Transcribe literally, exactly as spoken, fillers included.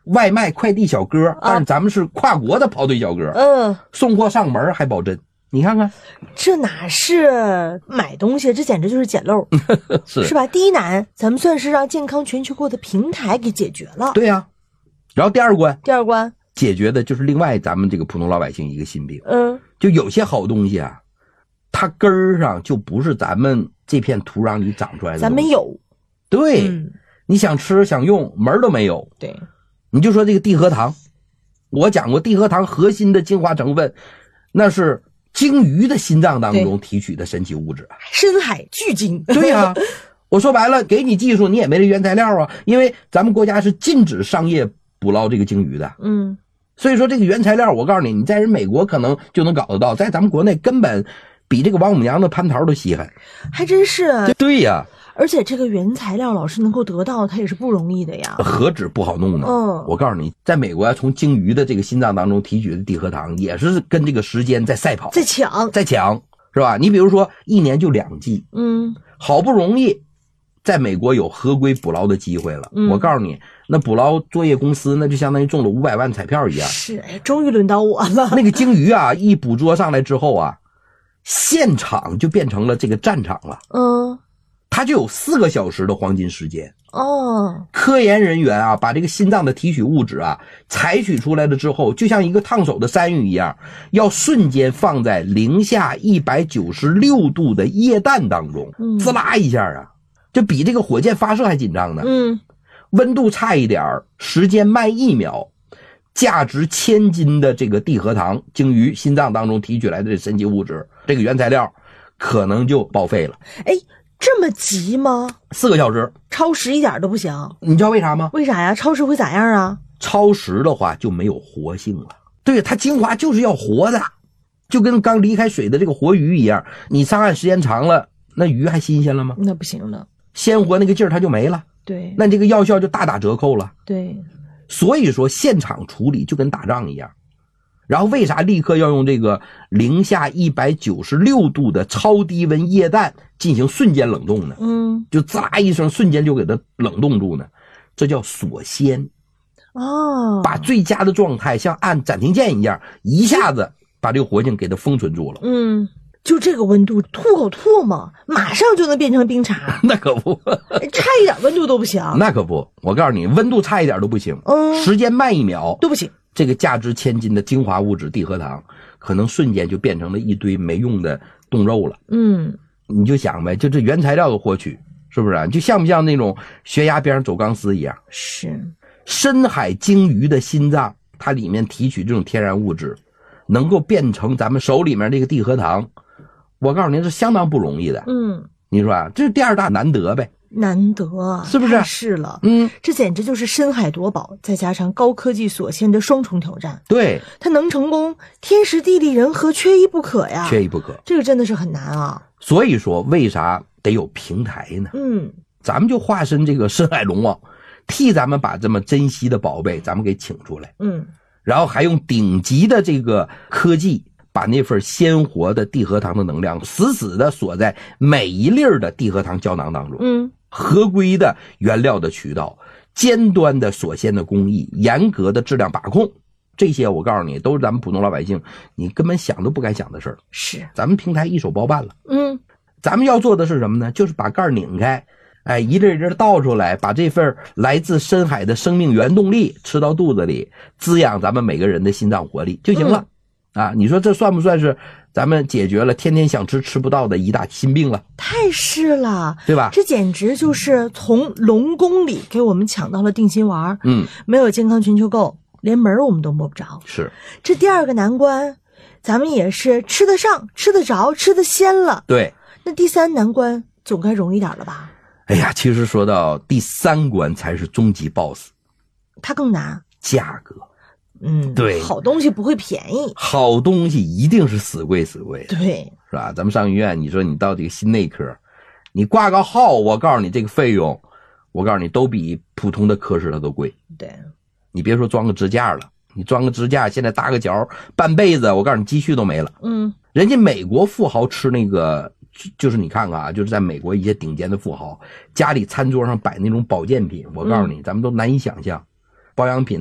外卖快递小哥，但是咱们是跨国的跑腿小哥， 嗯， 送货上门还保真。你看看， 这哪是买东西，这简直就是捡漏， 是是吧？第一难，咱们算是让健康全球购的平台给解决了。 对呀、啊。然后第二关， 第二关解决的就是另外咱们这个普通老百姓一个心病。 嗯， 就有些好东西啊，它根儿上就不是咱们这片土壤里长出来的， 咱没有。 对、 嗯， 你想吃想用门都没有。 对， 你就说这个地核糖，我讲过地核糖核心的精华成分，那是鲸鱼的心脏当中提取的神奇物质， 深海巨鲸。 对呀、啊，我说白了，给你技术你也没这原材料啊，因为咱们国家是禁止商业捕捞这个鲸鱼的。 嗯， 所以说这个原材料，我告诉你，你在人美国可能就能搞得到，在咱们国内根本比这个王母娘的蟠桃都稀罕。 还真是啊。 对呀， 而且这个原材料老师能够得到，它也是不容易的呀。 何止不好弄呢？ 嗯， 我告诉你，在美国从鲸鱼的这个心脏当中提取的地核糖，也是跟这个时间在赛跑， 在抢， 在抢，是吧？你比如说一年就两季， 嗯， 好不容易在美国有合规捕捞的机会了， 嗯， 我告诉你，那捕捞作业公司那就相当于中了五百万彩票一样。 是，哎，终于轮到我了。 那个鲸鱼啊，一捕捉上来之后啊，现场就变成了这个战场了。 嗯， 它就有四个小时的黄金时间。 哦， 科研人员啊，把这个心脏的提取物质啊采取出来了之后，就像一个烫手的山芋一样，要瞬间放在零下一百九十六度的液氮当中， 嗯， 滋啦一下啊，就比这个火箭发射还紧张呢。 嗯， 温度差一点，时间慢一秒，价值千金的这个地核糖，鲸鱼心脏当中提取来的神奇物质，这个原材料可能就报废了。 哎，这么急吗？ 四个小时， 超时一点都不行。 你知道为啥吗？ 为啥呀？超时会咋样啊？ 超时的话就没有活性了。对，它精华就是要活的，就跟刚离开水的这个活鱼一样。你上岸时间长了，那鱼还新鲜了吗？ 那不行了， 鲜活那个劲儿它就没了。 对， 那这个药效就大打折扣了。 对， 所以说现场处理就跟打仗一样。然后为啥立刻要用这个零下一百九十六度的超低温液氮进行瞬间冷冻呢？ 嗯， 就滋啦一声瞬间就给它冷冻住呢？这叫锁鲜。 哦， 把最佳的状态像按暂停键一样，一下子把这个活性给它封存住了。 嗯，就这个温度，吐口唾沫马上就能变成冰茶。 那可不， 差一点温度都不行。 那可不，我告诉你，温度差一点都不行， 嗯， 时间慢一秒都不行。 这个价值千金的精华物质地核糖，可能瞬间就变成了一堆没用的冻肉了。 嗯， 你就想呗，就这原材料的获取，是不是啊？就像不像那种悬崖边上走钢丝一样？ 是。 深海鲸鱼的心脏，它里面提取这种天然物质，能够变成咱们手里面这个地核糖，我告诉您是相当不容易的。 嗯， 你说啊，这是第二大难得呗。 难得， 是不是？ 是了， 嗯， 这简直就是深海夺宝，再加上高科技锁鲜的双重挑战。 对， 它能成功，天时地利人和缺一不可呀， 缺一不可。 这个真的是很难啊。 所以说，为啥得有平台呢？ 嗯， 咱们就化身这个深海龙王，替咱们把这么珍惜的宝贝咱们给请出来。 嗯， 然后还用顶级的这个科技，把那份鲜活的地核糖的能量死死的锁在每一粒的地核糖胶囊当中。 嗯。 合规的原料的渠道，尖端的锁鲜的工艺，严格的质量把控，这些我告诉你，都是咱们普通老百姓你根本想都不敢想的事儿。 是， 咱们平台一手包办了。 嗯， 咱们要做的是什么呢？就是把盖拧开，哎，一粒一粒倒出来，把这份来自深海的生命原动力吃到肚子里，滋养咱们每个人的心脏活力就行了。嗯、啊，你说这算不算是咱们解决了天天想吃吃不到的一大心病了？ 太是了， 对吧？ 这简直就是从龙宫里给我们抢到了定心丸。 嗯， 没有健康全球购，连门我们都摸不着。 是， 这第二个难关，咱们也是吃得上、吃得着、吃得鲜了。 对， 那第三难关总该容易点了吧？ 哎呀，其实说到第三关才是终极 boss， 它更难， 价格。 嗯， 对， 好东西不会便宜， 好东西一定是死贵死贵， 对， 是吧？咱们上医院，你说你到这个心内科，你挂个号，我告诉你这个费用，我告诉你都比普通的科室它都贵。 对， 你别说装个支架了，你装个支架，现在搭个脚半辈子，我告诉你积蓄都没了。 嗯， 人家美国富豪吃那个，就是你看看啊，就是在美国一些顶尖的富豪家里餐桌上摆那种保健品，我告诉你，咱们都难以想象，保养品。